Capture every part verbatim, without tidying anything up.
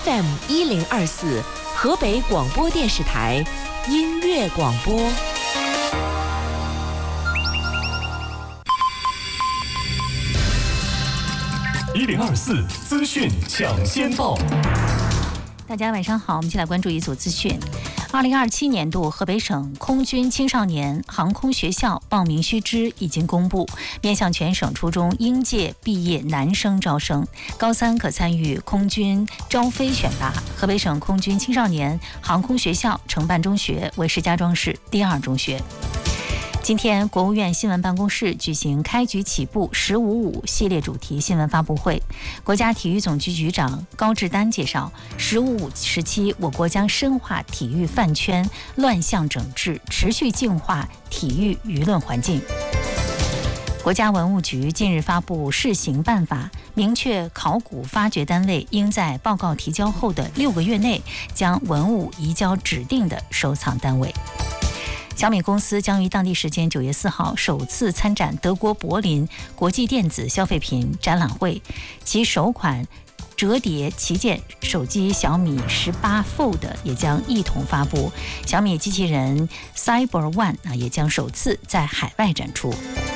F M 一零二四河北广播电视台音乐广播。 一零二四资讯抢先报。 大家晚上好，我们一起来关注一组资讯。二零二七年度河北省空军青少年航空学校报名须知已经公布，面向全省初中应届毕业男生招生，高三可参与空军招飞选拔。河北省空军青少年航空学校承办中学为石家庄市第二中学。今天，国务院新闻办公室举行开局起步十五五系列主题新闻发布会。国家体育总局局长高志丹介绍，十五五时期，我国将深化体育饭圈乱象整治，持续净化体育舆论环境。国家文物局近日发布试行办法，明确考古发掘单位应在报告提交后的六个月内将文物移交指定的收藏单位。小米公司将于当地时间九月四号首次参展德国柏林国际电子消费品展览会，其首款折叠旗舰手机小米十八 Fold 也将一同发布，小米机器人 Cyber One 啊也将首次在海外展出。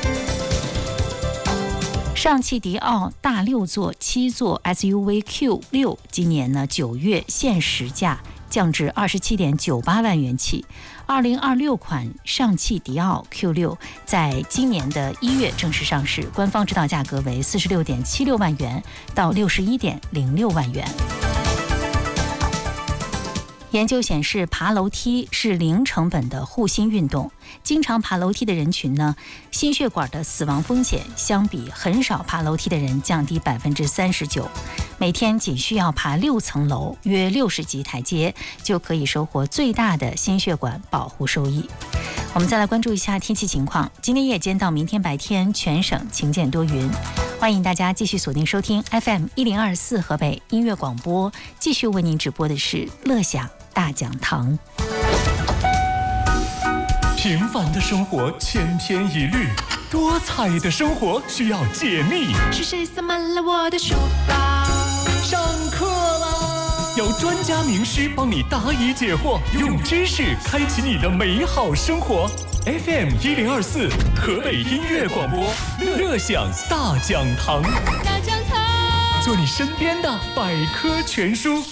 上汽迪奥大六座、七座 S U V Q 六今年呢九月限时价降至二十七点九八万元起。二零二六款上汽迪奥 Q 六在今年的一月正式上市，官方指导价格为四十六点七六万元到六十一点零六万元。研究显示，爬楼梯是零成本的护心运动。经常爬楼梯的人群呢，心血管的死亡风险相比很少爬楼梯的人降低百分之三十九。每天仅需要爬六层楼，约六十级台阶，就可以收获最大的心血管保护收益。我们再来关注一下天气情况。今天夜间到明天白天，全省晴间多云。欢迎大家继续锁定收听 F M 一零二四河北音乐广播，继续为您直播的是乐享大讲堂。 平凡的生活千篇一律，多彩的生活需要解密。 是谁塞满了我的书包？ 上课啦！有专家名师帮你答疑解惑，用知识开启你的美好生活。F M 一零二四河北音乐广播，乐享大讲堂。 大讲堂， 做你身边的百科全书。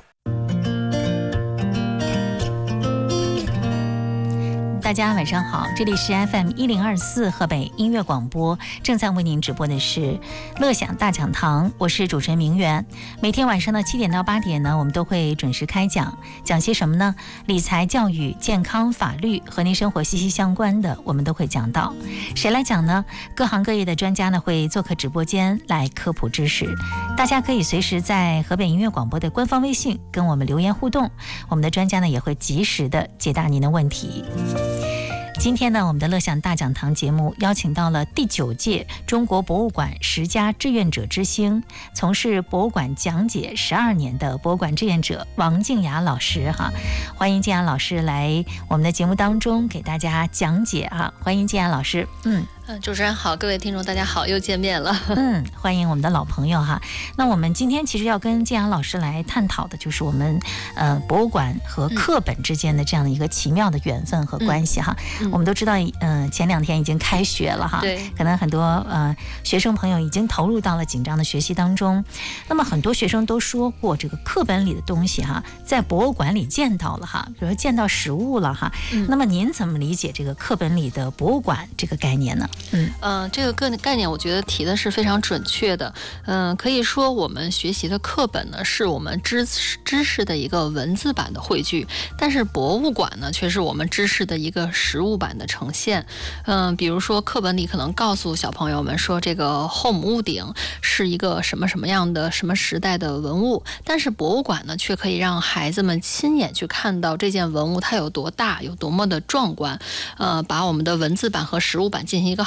大家晚上好，这里是 F M 一零二四河北音乐广播，正在为您直播的是乐享大讲堂，我是主持人明媛。每天晚上的七点到八点呢，我们都会准时开讲，讲些什么呢？理财、教育、健康、法律和您生活息息相关的，我们都会讲到。谁来讲呢？各行各业的专家呢会做客直播间来科普知识，大家可以随时在河北音乐广播的官方微信跟我们留言互动，我们的专家呢也会及时的解答您的问题。今天呢，我们的乐享大讲堂节目邀请到了第九届中国博物馆十佳志愿者之星，从事博物馆讲解十二年的博物馆志愿者王静雅老师哈，欢迎静雅老师来我们的节目当中给大家讲解啊，欢迎静雅老师。嗯。 嗯，主持人好，各位听众大家好，又见面了。 嗯，欢迎我们的老朋友哈。那我们今天其实要跟建阳老师来探讨的就是我们呃博物馆和课本之间的这样的一个奇妙的缘分和关系哈。嗯、我们都知道，呃，前两天已经开学了哈， 对， 可能很多呃学生朋友已经投入到了紧张的学习当中。那么很多学生都说过，这个课本里的东西哈，在博物馆里见到了哈，比如说见到实物了哈。嗯、那么您怎么理解这个课本里的博物馆这个概念呢？ 嗯，呃，这个个概念我觉得提的是非常准确的。嗯、呃，可以说我们学习的课本呢，是我们知知识的一个文字版的汇聚，但是博物馆呢，却是我们知识的一个实物版的呈现。嗯、呃，比如说课本里可能告诉小朋友们说，这个后母屋顶是一个什么什么样的什么时代的文物，但是博物馆呢，却可以让孩子们亲眼去看到这件文物它有多大，有多么的壮观。呃，把我们的文字版和实物版进行一个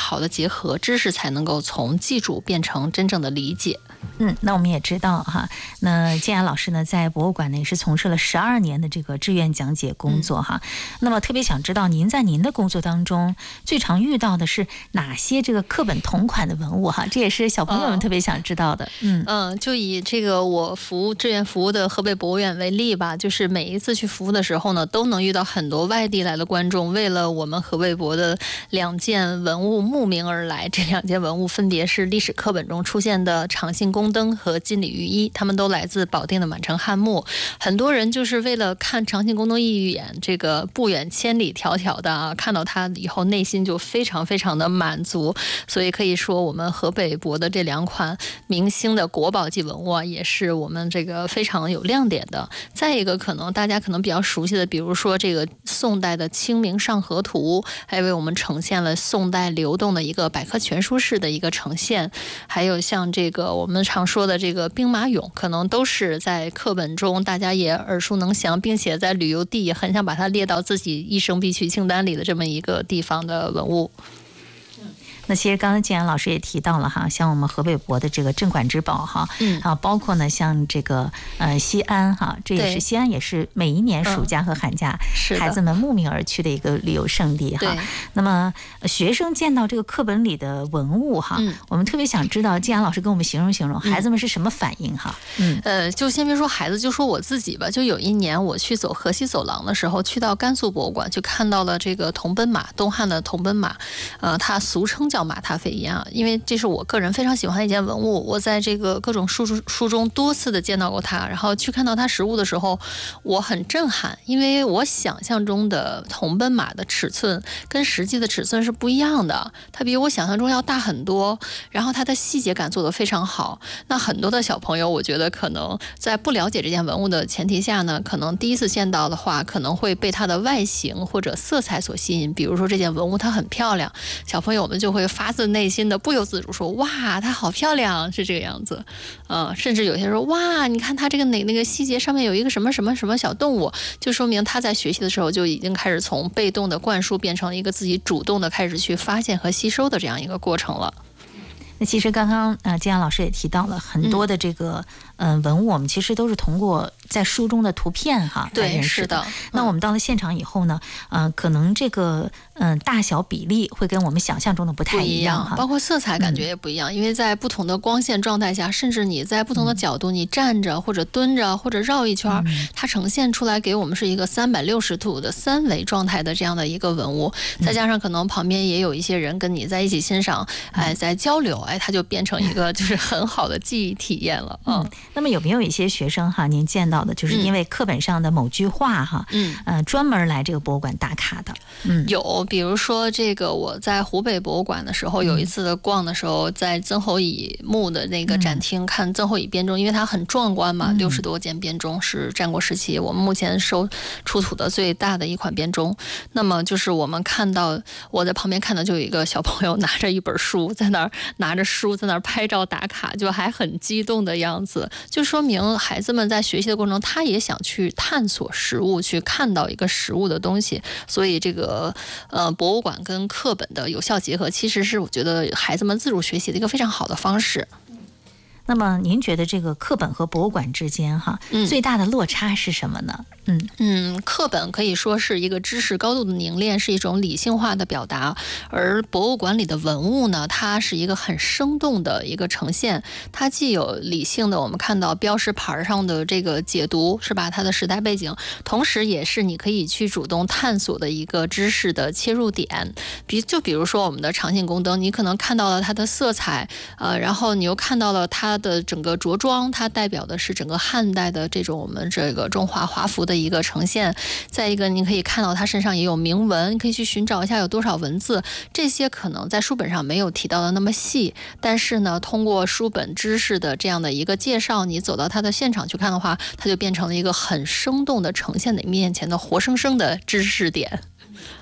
好的结合，知识才能够从记住变成真正的理解。 嗯，那我们也知道哈，那建雅老师呢，在博物馆呢也是从事了十二年的这个志愿讲解工作哈。嗯、那么特别想知道，您在您的工作当中最常遇到的是哪些这个课本同款的文物哈？这也是小朋友们特别想知道的。嗯嗯，就以这个我服务志愿服务的河北博物院为例吧，就是每一次去服务的时候呢，都能遇到很多外地来的观众，为了我们河北博的两件文物慕名而来。这两件文物分别是历史课本中出现的长信宫灯和金缕玉衣，他们都来自保定的满城汉墓。很多人就是为了看长信宫灯一眼，这个不远千里迢迢的啊，看到它以后内心就非常非常的满足。所以可以说，我们河北博的这两款明星的国宝级文物啊，也是我们这个非常有亮点的。再一个，可能大家可能比较熟悉的，比如说这个宋代的《清明上河图》，还为我们呈现了宋代流动的一个百科全书式的一个呈现。还有像这个我们常说的这个兵马俑，可能都是在课本中大家也耳熟能详，并且在旅游地也很想把它列到自己一生必去清单里的这么一个地方的文物。 那其实刚才建阳老师也提到了哈，像我们河北博的这个镇馆之宝哈，嗯啊，包括呢像这个呃西安哈，这也是西安也是每一年暑假和寒假、嗯、孩子们慕名而去的一个旅游胜地哈。那么学生见到这个课本里的文物哈，嗯、我们特别想知道建阳老师跟我们形容形容孩子们是什么反应哈？ 嗯呃，就先别说孩子，就说我自己吧。就有一年我去走河西走廊的时候，去到甘肃博物馆，就看到了这个铜奔马，东汉的铜奔马，呃，它俗称叫马踏飞燕啊，因为这是我个人非常喜欢的一件文物，我在这个各种书书中多次的见到过它，然后去看到它实物的时候，我很震撼，因为我想象中的铜奔马的尺寸跟实际的尺寸是不一样的，它比我想象中要大很多，然后它的细节感做得非常好。那很多的小朋友，我觉得可能在不了解这件文物的前提下呢，可能第一次见到的话，可能会被它的外形或者色彩所吸引，比如说这件文物它很漂亮，小朋友们就会发自内心的不由自主说哇它好漂亮，是这个样子。呃，甚至有些人说哇你看它这个哪那个细节上面有一个什么什么什么小动物，就说明他在学习的时候就已经开始从被动的灌输变成一个自己主动的开始去发现和吸收的这样一个过程了。 那其实刚刚呃建阳老师也提到了很多的这个嗯、呃、文物，我们其实都是通过在书中的图片哈来认识的。那我们到了现场以后呢，呃可能这个嗯、呃、大小比例会跟我们想象中的不太一样哈， 包括色彩感觉也不一样、嗯，因为在不同的光线状态下，甚至你在不同的角度，你站着或者蹲着或者绕一圈、嗯，它呈现出来给我们是一个三百六十度的三维状态的这样的一个文物，再加上可能旁边也有一些人跟你在一起欣赏，哎，在交流。哎，它就变成一个就是很好的记忆体验了。嗯， 那么有没有一些学生哈，您见到的就是因为课本上的某句话哈，嗯，呃，专门来这个博物馆打卡的？嗯， 有，比如说这个我在湖北博物馆的时候，有一次的逛的时候，在曾侯乙墓的那个展厅看曾侯乙编钟，因为它很壮观嘛，六十多件编钟是战国时期我们目前收出土的最大的一款编钟。那么就是我们看到我在旁边看到就有一个小朋友拿着一本书在那儿拿着书在那儿拍照打卡，就还很激动的样子，就说明孩子们在学习的过程中，他也想去探索实物，去看到一个实物的东西。所以这个呃博物馆跟课本的有效结合，其实是我觉得孩子们自主学习的一个非常好的方式。 那么您觉得这个课本和博物馆之间哈、嗯、最大的落差是什么呢？嗯嗯，课本可以说是一个知识高度的凝练，是一种理性化的表达，而博物馆里的文物呢，它是一个很生动的一个呈现，它既有理性的我们看到标识牌上的这个解读是吧，它的时代背景，同时也是你可以去主动探索的一个知识的切入点。比就比如说我们的长信宫灯，你可能看到了它的色彩，呃，然后你又看到了它的整个着装，它代表的是整个汉代的这种我们这个中华华服的一个呈现。再一个，你可以看到它身上也有铭文，你可以去寻找一下有多少文字，这些可能在书本上没有提到的那么细，但是呢，通过书本知识的这样的一个介绍，你走到它的现场去看的话，它就变成了一个很生动的呈现在面前的活生生的知识点。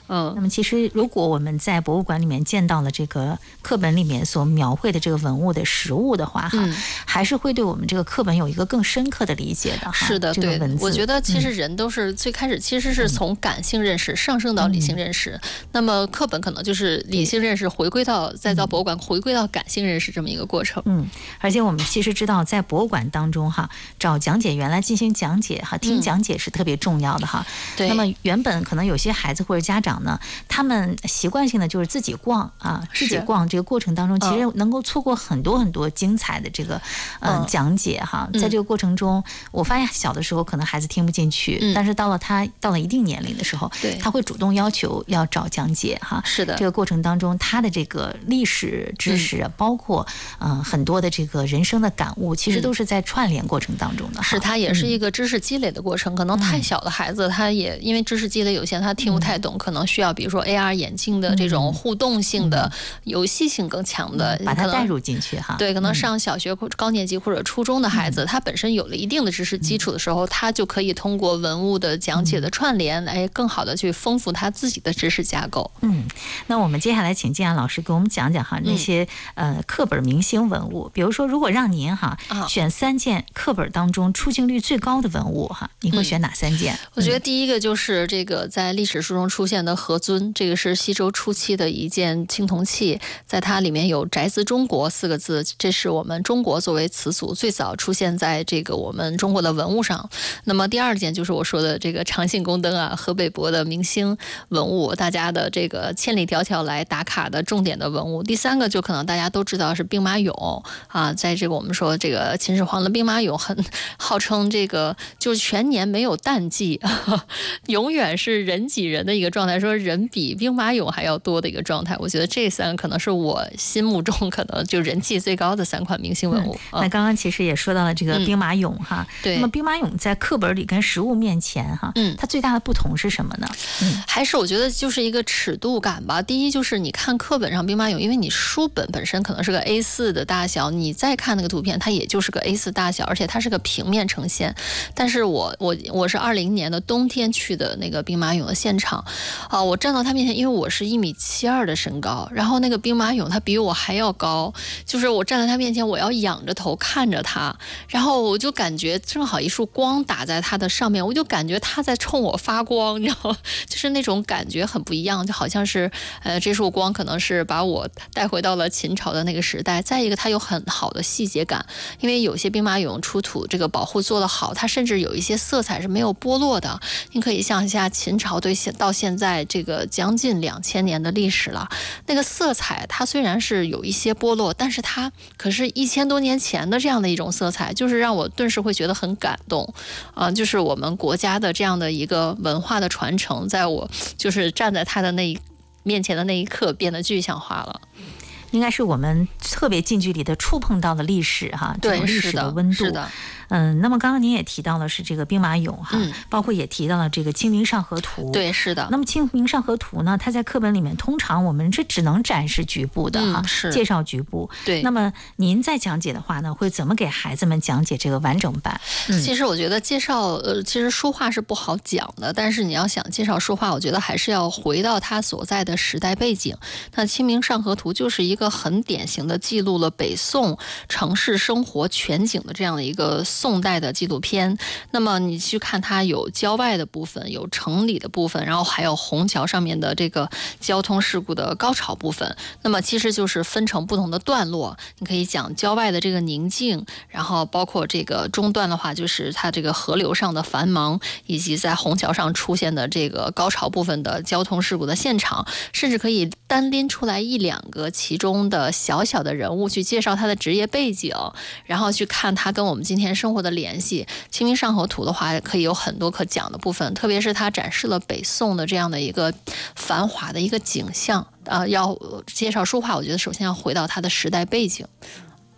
嗯， 那么其实如果我们在博物馆里面见到了这个课本里面所描绘的这个文物的实物的话，哈、嗯，还是会对我们这个课本有一个更深刻的理解的哈。 是的， 这个文字， 我觉得其实人都是最开始其实是从感性认识、嗯、上升到理性认识、嗯，那么课本可能就是理性认识回归到再到博物馆回归到感性认识这么一个过程。 嗯，而且我们其实知道，在博物馆当中哈，找讲解员来进行讲解哈，听讲解是特别重要的哈。对、嗯。那么原本可能有些孩子或者家长呢，他们习惯性的就是自己逛啊，自己逛这个过程当中，其实能够错过很多很多精彩的这个嗯、呃、讲解哈。在这个过程中，我发现小的时候可能孩子听不进去，嗯、但是到了他到了一定年龄的时候，对，他会主动要求要找讲解哈。 是的。 这个过程当中，他的这个历史知识，嗯、包括嗯、呃、很多的这个人生的感悟，其实都是在串联过程当中的。 嗯、是，它也是一个知识积累的过程。嗯、可能太小的孩子，他也因为知识积累有限，他听不太懂，嗯、可能需要比如说 A R 眼镜的这种互动性的、嗯、游戏性更强的， 嗯、把它带入进去哈。 对，可能上小学高年级或者初中的孩子，嗯、他本身有了一定的知识基础的时候，嗯、他就可以通过文物的讲解的串联，来更好的去丰富他自己的知识架构。 嗯，那我们接下来请建阳老师给我们讲讲哈那些、嗯、呃课本明星文物，比如说如果让您哈、啊、选三件课本当中出镜率最高的文物哈，你会选哪三件？嗯、 我觉得第一个就是这个在历史书中出现的何尊，这个是西周初期的一件青铜器，在它里面有宅兹中国四个字，这是我们中国作为词组最早出现在这个我们中国的文物上。那么第二件就是我说的这个长信宫灯啊，河北博的明星文物，大家的这个千里迢迢来打卡的重点的文物。第三个就可能大家都知道是兵马俑啊，在这个我们说这个秦始皇的兵马俑很号称这个就全年没有淡季，永远是人挤人的一个状态，说人比兵马俑还要多的一个状态。我觉得这三个可能是我心目中可能就人气最高的三款明星文物。 嗯、那刚刚其实也说到了这个兵马俑哈，嗯、 对。 那么兵马俑在课本里跟实物面前哈，嗯，它最大的不同是什么呢？ 嗯，还是我觉得就是一个尺度感吧。第一就是你看课本上兵马俑，因为你书本本身可能是个 A 四 的大小，你再看那个图片，它也就是个 A 四 大小，而且它是个平面呈现。但是我我我是二零年的冬天去的那个兵马俑的现场，啊、呃，我站到他面前，因为我是一米七二的身高，然后那个兵马俑它比我还要高，就是我站在他面前，我要仰着头看着他，然后我就感觉正好一束光打在他的上面，我就感觉他在冲我发光，你知道吗？就是那种感觉很不一样，就好像是呃这束光可能是把我带回到了秦朝的那个时代。再一个，它有很好的细节感，因为有些兵马俑出土这个保护做得好，它甚至有一些色彩是没有剥落的。你可以想一下，秦朝对现到现在这个将近两千年的历史了，那个色彩它虽然是有一些剥落，但是它可是一千多年前的这样的一种色彩，就是让我顿时会觉得很感动啊、呃！就是我们国家的这样的一个文化的传承，在我就是站在他的那一面前的那一刻变得具象化了。 应该是我们特别近距离的触碰到的历史哈，这种历史的温度。 是的。 嗯，那么刚刚您也提到了是这个兵马俑哈、嗯，包括也提到了这个《清明上河图》。 对，是的。 那么《清明上河图》呢，它在课本里面通常我们是只能展示局部的哈、嗯，是介绍局部。 对。 那么您在讲解的话呢，会怎么给孩子们讲解这个完整版？ 嗯、其实我觉得介绍呃，其实书画是不好讲的，但是你要想介绍书画，我觉得还是要回到它所在的时代背景。那《清明上河图》就是一个很典型的记录了北宋城市生活全景的这样的一个宋代的纪录片。那么你去看它有郊外的部分，有城里的部分，然后还有虹桥上面的这个交通事故的高潮部分。那么其实就是分成不同的段落，你可以讲郊外的这个宁静，然后包括这个中段的话就是它这个河流上的繁忙，以及在虹桥上出现的这个高潮部分的交通事故的现场，甚至可以单拎出来一两个其中的小小的人物去介绍他的职业背景，然后去看他跟我们今天生活的联系。清明上河图的话可以有很多可讲的部分，特别是它展示了北宋的这样的一个繁华的一个景象。呃，要介绍书画，我觉得首先要回到它的时代背景。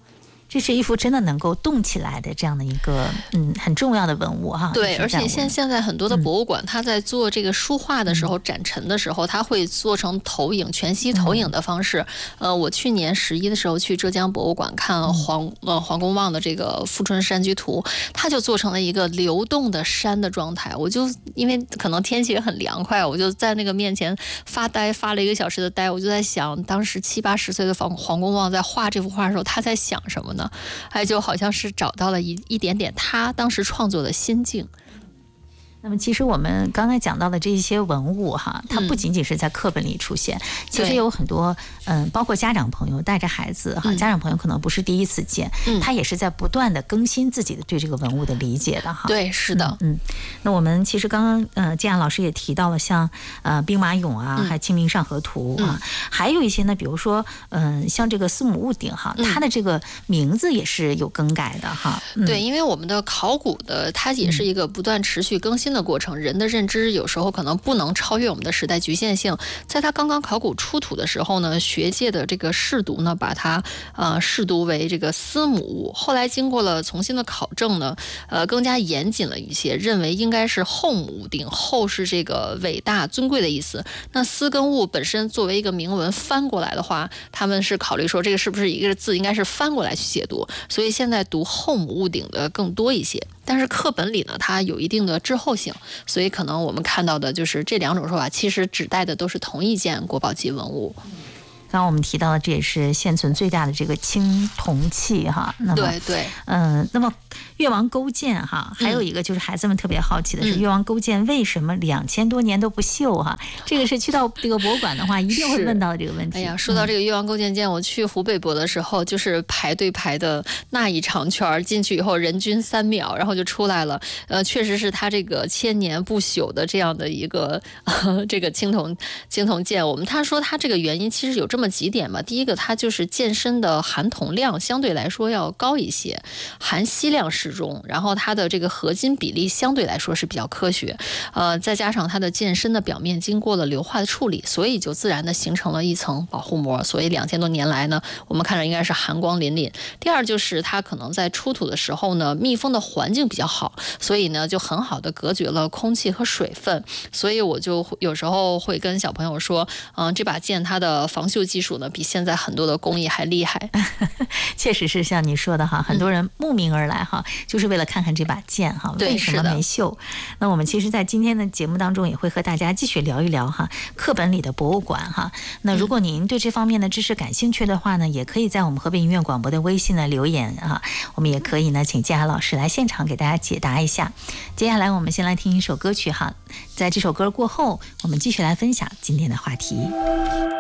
这是一幅真的能够动起来的这样的一个嗯很重要的文物哈。 对，而且现现在很多的博物馆，它在做这个书画的时候、嗯、展陈的时候，它会做成投影、全息投影的方式。嗯、呃，我去年十一的时候去浙江博物馆看黄呃黄公望的这个《富春山居图》，它就做成了一个流动的山的状态。我就因为可能天气也很凉快，我就在那个面前发呆，发了一个小时的呆。我就在想，当时七八十岁的黄黄公望在画这幅画的时候，他在想什么呢？哎，就好像是找到了一一点点他当时创作的心境。 那么其实我们刚才讲到的这些文物哈，它不仅仅是在课本里出现，嗯、其实有很多嗯，包括家长朋友带着孩子哈，嗯、家长朋友可能不是第一次见，嗯、他也是在不断的更新自己的对这个文物的理解的哈。 对，是的， 嗯。嗯那我们其实刚刚呃，建安老师也提到了像呃兵马俑啊，嗯、还有《清明上河图》啊，嗯、还有一些呢，比如说嗯、呃，像这个司母戊鼎哈，嗯、它的这个名字也是有更改的哈。嗯、 对，因为我们的考古的它也是一个不断持续更新的过程，人的认知有时候可能不能超越我们的时代局限性。在它刚刚考古出土的时候呢，学界的这个试读呢，把它呃试读为这个司母戊。后来经过了重新的考证呢，呃更加严谨了一些，认为应该是后母戊鼎，后是这个伟大尊贵的意思。那司跟戊本身作为一个铭文翻过来的话，他们是考虑说这个是不是一个字应该是翻过来去解读，所以现在读后母戊鼎的更多一些。但是课本里呢，它有一定的滞后性，所以可能我们看到的就是这两种说法，其实指代的都是同一件国宝级文物。 刚刚我们提到的，这也是现存最大的这个青铜器哈。那么对对， 嗯、呃，那么越王勾践哈，还有一个就是孩子们特别好奇的是，嗯、越王勾践为什么两千多年都不锈哈？这个是去到这个博物馆的话，一定会问到这个问题。 哎呀，说到这个越王勾践剑，我去湖北博的时候，就是排队排的那一长圈，进去以后人均三秒，然后就出来了。呃，确实是他这个千年不朽的这样的一个、呃、这个青铜青铜剑。我们他说他这个原因其实有这么。这么几点吧，第一个，它就是剑身的含铜量相对来说要高一些，含锡量适中，然后它的这个合金比例相对来说是比较科学，呃，再加上它的剑身的表面经过了硫化的处理，所以就自然的形成了一层保护膜，所以两千多年来呢，我们看着应该是寒光凛凛。第二就是它可能在出土的时候呢，密封的环境比较好，所以呢就很好的隔绝了空气和水分，所以我就有时候会跟小朋友说，嗯、呃，这把剑它的防锈技术呢，比现在很多的工艺还厉害。 确实是像你说的哈，很多人慕名而来哈，嗯、就是为了看看这把剑哈，为什么没锈？那我们其实，在今天的节目当中，也会和大家继续聊一聊哈，课本里的博物馆哈。那如果您对这方面的知识感兴趣的话呢，嗯、也可以在我们河北音乐广播的微信呢留言啊，我们也可以呢请建安老师来现场给大家解答一下。接下来我们先来听一首歌曲哈，在这首歌过后，我们继续来分享今天的话题。